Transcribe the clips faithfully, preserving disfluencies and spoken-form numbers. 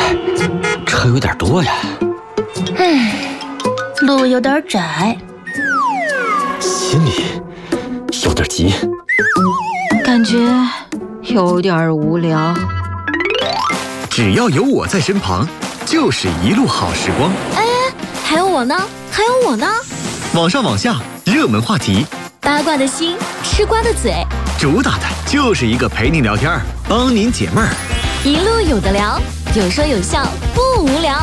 车有点多呀。 嗯，路有点窄， 心里有点急， 感觉有点无聊。 只要有我在身旁，就是一路好时光。 哎，还有我呢，还有我呢。 网上网下，热门话题， 八卦的心，吃瓜的嘴， 主打的就是一个陪您聊天，帮您解闷儿。 一路有的聊，有说有笑，不无聊。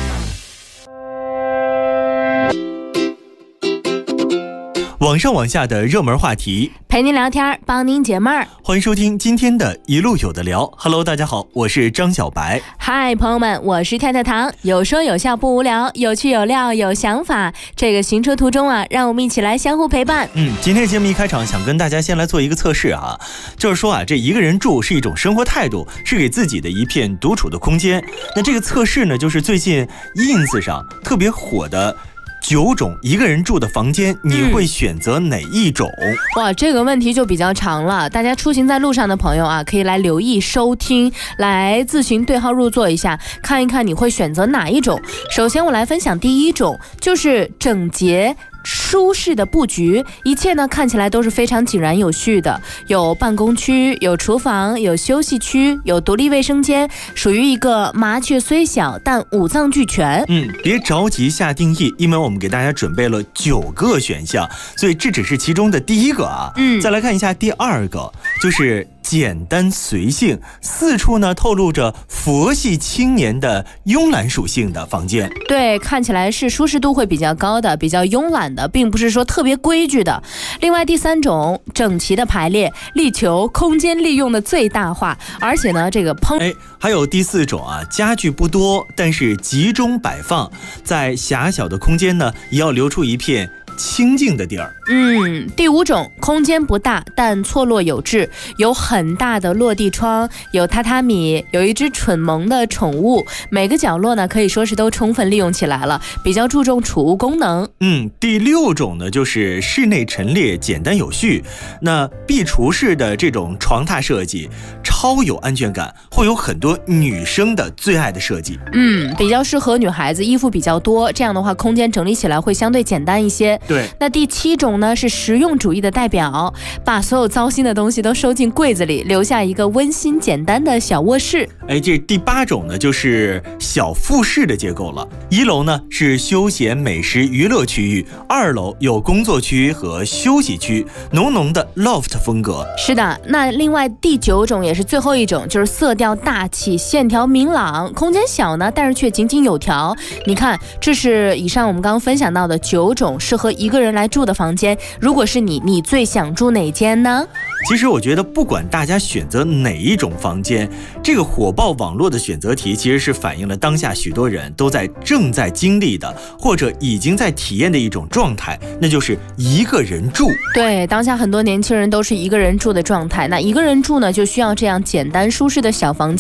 网上网下的热门话题， 陪您聊天，帮您解闷儿。 欢迎收听今天的一路有的聊。Hello， 大家好，我是张小白。 嗨，朋友们，我是太太糖，有说有笑不无聊，有趣有料有想法。这个行车途中啊，让我们一起来相互陪伴。 嗯，今天节目一开场，想跟大家先来做一个测试啊，就是说啊，这一个人住是一种生活态度，是给自己的一片独处的空间。那这个测试呢，就是最近 ins 上特别火的九种一个人住的房间，你会选择哪一种？ 嗯、哇，这个问题就比较长了。大家出行在路上的朋友啊，可以来留意收听，来自行对号入座一下，看一看你会选择哪一种。首先我来分享第一种，就是整洁舒适的布局，一切呢看起来都是非常井然有序的，有办公区，有厨房，有休息区，有独立卫生间，属于一个麻雀虽小但五脏俱全。 嗯，别着急下定义，因为我们给大家准备了九个选项，所以这只是其中的第一个啊。嗯，再来看一下第二个，就是简单随性，四处呢透露着佛系青年的慵懒属性的房间。 对，看起来是舒适度会比较高的，比较慵懒的，并不是说特别规矩的。另外第三种，整齐的排列，力求空间利用的最大化，而且呢这个烹哎，还有第四种啊，家具不多，但是集中摆放，在狭小的空间呢也要留出一片清静的地儿。 嗯，第五种，空间不大但错落有致，有很大的落地窗，有榻榻米，有一只蠢萌的宠物，每个角落呢可以说是都充分利用起来了，比较注重储物功能。 嗯，第六种呢就是室内陈列简单有序，那壁橱式的这种床榻设计超有安全感，会有很多女生的最爱的设计。 嗯，比较适合女孩子，衣服比较多，这样的话空间整理起来会相对简单一些。 对， 那第七种呢是实用主义的代表，把所有糟心的东西都收进柜子里，留下一个温馨简单的小卧室。 哎，这第八种呢就是小复式的结构了。一楼呢是休闲美食娱乐区域，二楼有工作区和休息区，浓浓的 loft 风格。 是的，那另外第九种也是最后一种，就是色调大气，线条明朗，空间小呢但是却井井有条。你看，这是以上我们刚刚分享到的九种适合一个人来住的房间，如果是你，你最想住哪间呢？ 其实我觉得不管大家选择哪一种房间，这个火爆网络的选择题其实是反映了当下许多人都在正在经历的，或者已经在体验的一种状态，那就是一个人住。 对，当下很多年轻人都是一个人住的状态，那一个人住呢就需要这样简单舒适的小房间。